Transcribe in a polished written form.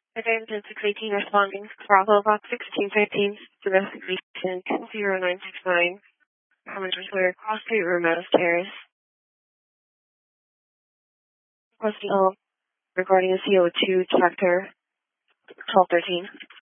Advantage 618 responding. Bravo Box 1615, domestic patient 0969. Commentary Square, Cross Street, Room Meadows Terrace. Requesting regarding a CO2 detector 1213.